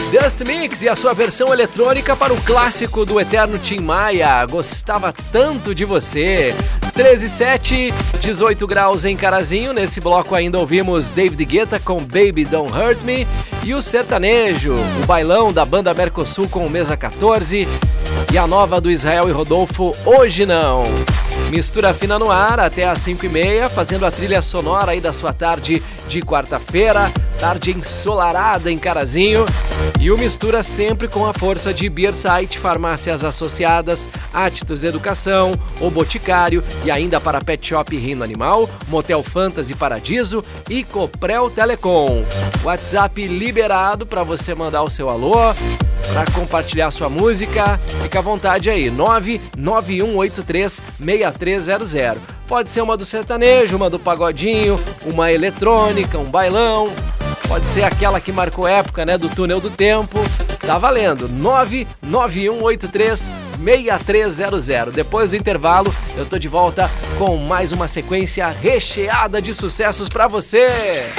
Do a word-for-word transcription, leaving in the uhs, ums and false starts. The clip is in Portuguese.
Dust Mix e a sua versão eletrônica para o clássico do eterno Tim Maia, Gostava Tanto de Você. treze e sete, dezoito graus em Carazinho. Nesse bloco ainda ouvimos David Guetta com Baby Don't Hurt Me e o sertanejo, o bailão da banda Mercosul com o Mesa quatorze e a nova do Israel e Rodolfo, Hoje Não. Mistura Fina no ar até às cinco e meia, fazendo a trilha sonora aí da sua tarde de quarta-feira, tarde ensolarada em Carazinho. E o Mistura sempre com a força de Beersite, Farmácias Associadas, Atitudes Educação, O Boticário e ainda para Pet Shop Reino Animal, Motel Fantasy Paradiso e Coprel Telecom. WhatsApp liberado para você mandar o seu alô, para compartilhar sua música. Fica à vontade aí, nove nove um oito três seis três zero zero. Pode ser uma do sertanejo, uma do pagodinho, uma eletrônica, um bailão. Pode ser aquela que marcou época, né, do Túnel do Tempo. Tá valendo, nove nove um oito três seis três zero zero. Depois do intervalo, eu tô de volta com mais uma sequência recheada de sucessos pra você.